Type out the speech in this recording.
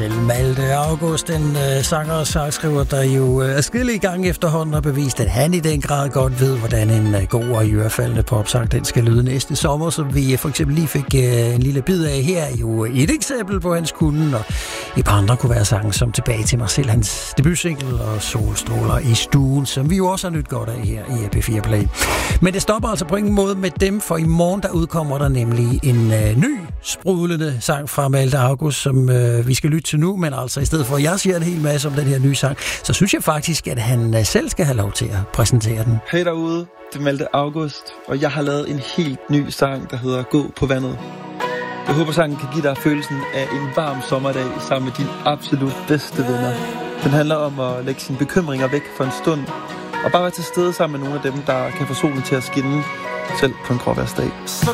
Malte August, en sanger og sangskriver, der jo adskillige gange efterhånden har bevist, at han i den grad godt ved, hvordan en god og iørefaldende popsang, den skal lyde næste sommer, som vi for eksempel lige fik en lille bid af her, jo et eksempel på hans kunde, og et par andre kunne være sange som Tilbage til mig selv, hans debutsingle og Solstråler i stuen, som vi jo også har nyt godt af her i P4 Play. Men det stopper altså på ingen måde med dem, for i morgen der udkommer der nemlig en ny sprudlende sang fra Malte August, som vi skal lytte til nu, men altså i stedet for at jeg siger en hel masse om den her nye sang, så synes jeg faktisk, at han selv skal have lov til at præsentere den. Hej derude, det er Malte August, og jeg har lavet en helt ny sang, der hedder Gå på vandet. Jeg håber, sangen kan give dig følelsen af en varm sommerdag sammen med dine absolut bedste venner. Den handler om at lægge sine bekymringer væk for en stund, og bare være til stede sammen med nogle af dem, der kan få solen til at skinne selv på en gråvejrsdag.